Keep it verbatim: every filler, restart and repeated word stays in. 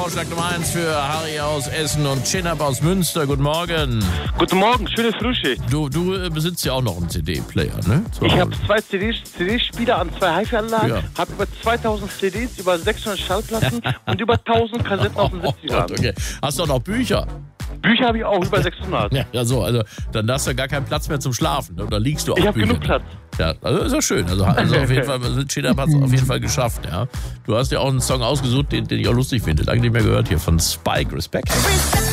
Vorschlag Nummer eins für Harry aus Essen und Chinab aus Münster. Guten Morgen. Guten Morgen, schöne Frühschicht. Du, du äh, besitzt ja auch noch einen C D-Player, ne? Zu Ich Hause. habe zwei C D-Spieler an zwei Hi-Fi-Anlagen, Ja. habe über zweitausend C Ds, über sechshundert Schallplatten und über tausend Kassetten aus den Oh siebzigern. Gott, okay. Hast du auch noch Bücher? Bücher habe ich auch, über sechshundert. Ja, ja, so, also dann hast du gar keinen Platz mehr zum Schlafen. Ne? Da liegst du auf Ich habe Büchern. genug Platz. Ja, also ist ja schön. Also, also auf jeden Fall, Chinab hat es auf jeden Fall geschafft. Ja. Du hast ja auch einen Song ausgesucht, den, den ich auch lustig finde. Lange nicht mehr gehört hier von Spike. Respekt.